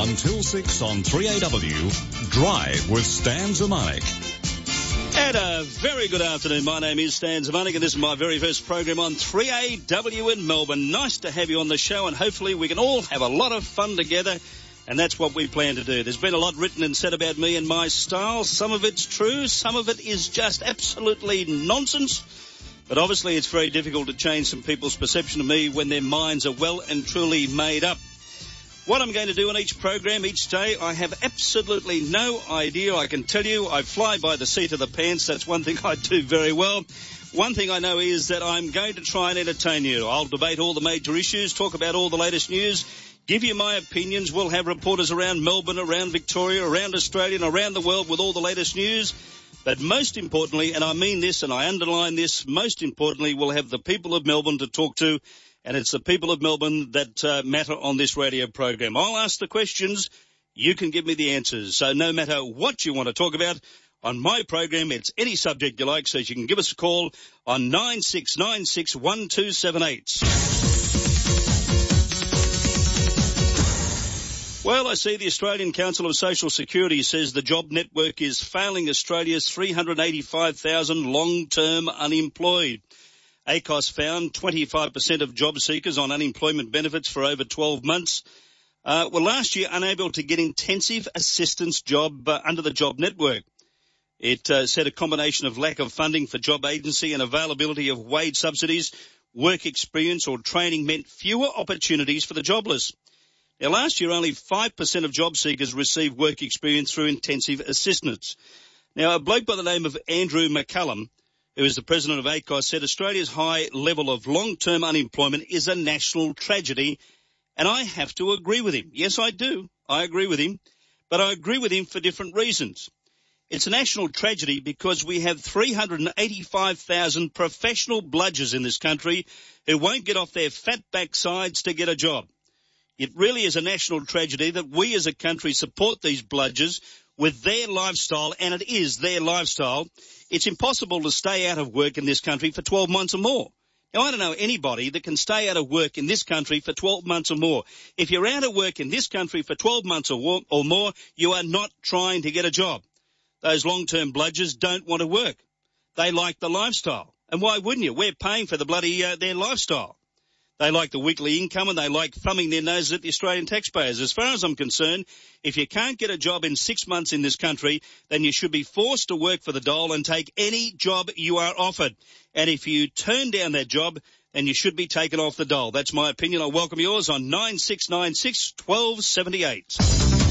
until 6 on 3AW. Drive with Stan Zemanek. And a very good afternoon. My name is Stan Zemanek, and this is my very first program on 3AW in Melbourne. Nice to have you on the show, and hopefully we can all have a lot of fun together, and that's what we plan to do. There's been a lot written and said about me and my style. Some of it's true, some of it is just absolutely nonsense. But obviously it's very difficult to change some people's perception of me when their minds are well and truly made up. What I'm going to do on each program each day, I have absolutely no idea. I can tell you I fly by the seat of the pants. That's one thing I do very well. One thing I know is that I'm going to try and entertain you. I'll debate all the major issues, talk about all the latest news, give you my opinions. We'll have reporters around Melbourne, around Victoria, around Australia and around the world with all the latest news. But most importantly, and I mean this and I underline this, most importantly, we'll have the people of Melbourne to talk to, and it's the people of Melbourne that matter on this radio program. I'll ask the questions, you can give me the answers. So no matter what you want to talk about on my program, it's any subject you like, so you can give us a call on 96961278. Well, I see the Australian Council of Social Security says the job network is failing Australia's 385,000 long-term unemployed. ACOS found 25% of job seekers on unemployment benefits for over 12 months were last year unable to get intensive assistance job under the job network. It said a combination of lack of funding for job agency and availability of wage subsidies, work experience or training meant fewer opportunities for the jobless. Now, last year, only 5% of job seekers received work experience through intensive assistance. Now, a bloke by the name of Andrew McCallum, who is the president of ACOS, said Australia's high level of long-term unemployment is a national tragedy, and I have to agree with him. Yes, I do. I agree with him, but I agree with him for different reasons. It's a national tragedy because we have 385,000 professional bludgers in this country who won't get off their fat backsides to get a job. It really is a national tragedy that we as a country support these bludgers with their lifestyle, and it is their lifestyle. It's impossible to stay out of work in this country for 12 months or more. Now, I don't know anybody that can stay out of work in this country for 12 months or more. If you're out of work in this country for 12 months or more, you are not trying to get a job. Those long-term bludgers don't want to work. They like the lifestyle. And why wouldn't you? We're paying for the bloody their lifestyle. They like the weekly income and they like thumbing their noses at the Australian taxpayers. As far as I'm concerned, if you can't get a job in 6 months in this country, then you should be forced to work for the dole and take any job you are offered. And if you turn down that job, then you should be taken off the dole. That's my opinion. I welcome yours on 9696 1278.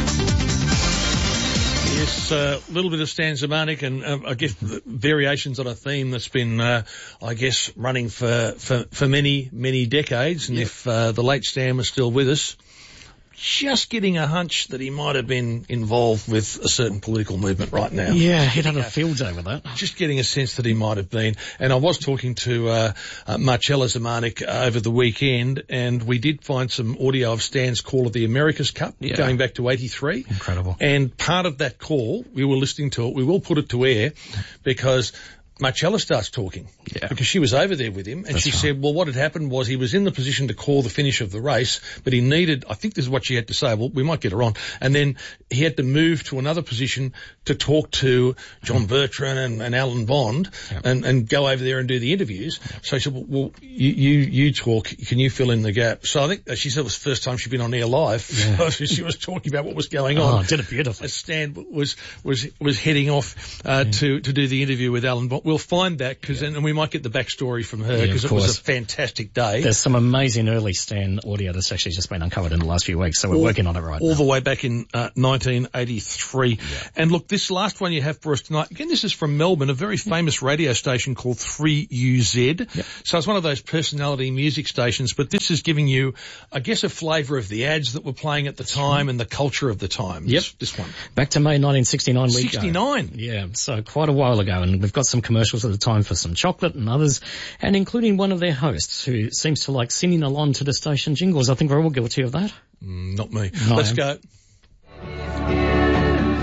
Yes, a little bit of Stan Zemanek and I guess variations on a theme that's been, I guess, running for many, many decades. And if the late Stan was still with us, just getting a hunch that he might have been involved with a certain political movement right now. Yeah, he'd have a field day with that. Just getting a sense that he might have been. And I was talking to Marcella Zemanek over the weekend, and we did find some audio of Stan's call of the America's Cup going back to 83. Incredible. And part of that call, we were listening to it. We will put it to air because Marcella starts talking because she was over there with him, and she said, well, what had happened was he was in the position to call the finish of the race, but he needed, I think this is what she had to say, well, we might get her on, and then he had to move to another position to talk to John Bertrand and Alan Bond and go over there and do the interviews. So she said, well, you talk, can you fill in the gap? So I think she said it was the first time she'd been on air live. She was talking about what was going on. Oh, did it beautifully. As Stan was heading off to do the interview with Alan Bond. We'll find that and we might get the backstory from her because it was a fantastic day. There's some amazing early Stan audio that's actually just been uncovered in the last few weeks, so we're working on it right now. All the way back in 1983. Yeah. And look, this last one you have for us tonight, again, this is from Melbourne, a very famous radio station called 3UZ. Yep. So it's one of those personality music stations, but this is giving you, I guess, a flavour of the ads that were playing at the time and the culture of the time. Yep. This one. Back to May 1969 we 69? Go. Yeah, so quite a while ago, and we've got some commercials at the time for some chocolate and others, and including one of their hosts who seems to like singing along to the station jingles. I think we're all guilty of that. Not me. No. Let's go.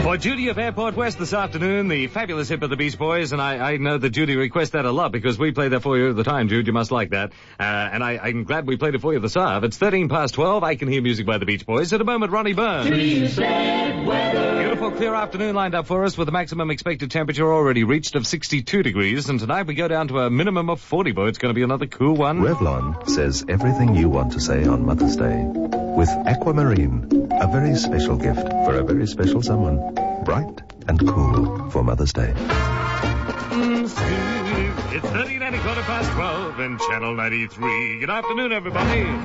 For Judy of Airport West this afternoon, the fabulous hit of the Beach Boys, and I know that Judy requests that a lot because we play that for you all the time, Jude. You must like that. And I'm glad we played it for you this hour. It's 12:13. I Can Hear Music by the Beach Boys. At a moment, Ronnie Burns. Beautiful, clear afternoon lined up for us with a maximum expected temperature already reached of 62 degrees. And tonight we go down to a minimum of 40. Boy, it's going to be another cool one. Revlon says everything you want to say on Mother's Day. With Aquamarine, a very special gift for a very special someone. Bright and cool for Mother's Day. It's 12 in Channel 93. Good afternoon, everybody.